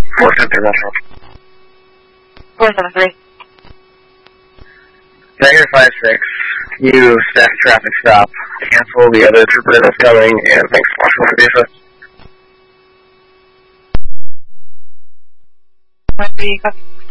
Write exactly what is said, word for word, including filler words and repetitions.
four seven three Metro. four seven three. Tiger five six, you staff traffic stop, cancel the other trooper that's coming, and thanks so much for the assist. Copy, copy.